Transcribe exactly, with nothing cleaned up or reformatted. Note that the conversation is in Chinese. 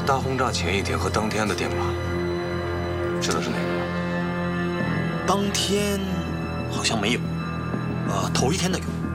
大轰炸前一天和当天的电码，指的是哪个？ 当天好像没有，呃，头一天的有。